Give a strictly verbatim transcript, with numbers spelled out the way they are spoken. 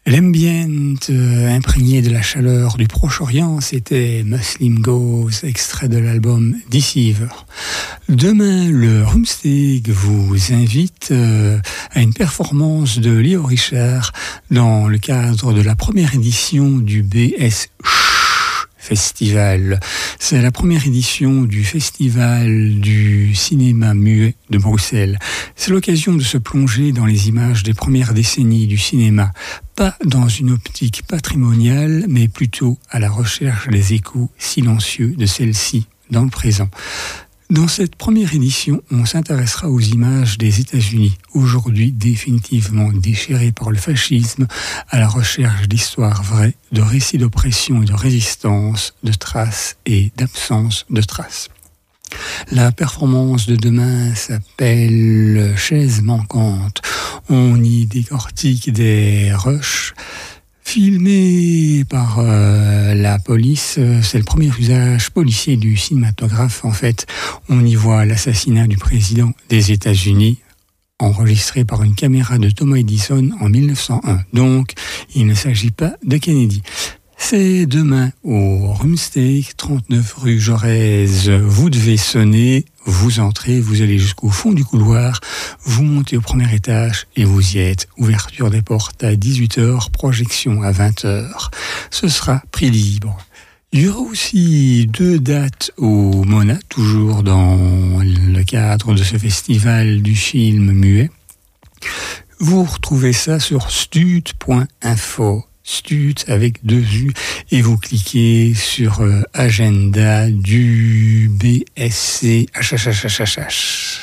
L'ambient euh, imprégné de la chaleur du Proche-Orient, c'était Muslim Goes, extrait de l'album Deceiver. Demain, le Rumsteeg vous invite euh, à une performance de Léo Richard dans le cadre de la première édition du B S Festival. C'est la première édition du Festival du cinéma muet de Bruxelles. C'est l'occasion de se plonger dans les images des premières décennies du cinéma, pas dans une optique patrimoniale, mais plutôt à la recherche des échos silencieux de celle-ci dans le présent. Dans cette première édition, on s'intéressera aux images des États-Unis, aujourd'hui définitivement déchirées par le fascisme, à la recherche d'histoires vraies, de récits d'oppression et de résistance, de traces et d'absence de traces. La performance de demain s'appelle « Chaise manquante ». On y décortique des rushs filmé par euh, la police. C'est le premier usage policier du cinématographe. En fait, on y voit l'assassinat du président des États-Unis, enregistré par une caméra de Thomas Edison en mille neuf cent un. Donc, il ne s'agit pas de Kennedy. C'est demain au Rumsteeg, trente-neuf rue Jaurès. Vous devez sonner, vous entrez, vous allez jusqu'au fond du couloir, vous montez au premier étage et vous y êtes. Ouverture des portes à dix-huit heures, projection à vingt heures. Ce sera prix libre. Il y aura aussi deux dates au Mona, toujours dans le cadre de ce festival du film muet. Vous retrouvez ça sur stud point info. Stut avec deux U et vous cliquez sur euh, agenda du B S C H H H H H H.